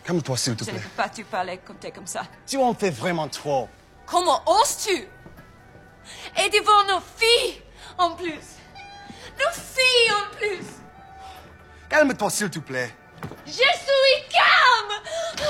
Calme-toi, s'il te Je ne plaît. peux pas te parler quand t'es comme ça. Tu en fais vraiment trop. Comment oses-tu? Et devant nos filles, en plus. Nos filles, en plus. Calme-toi, s'il te plaît.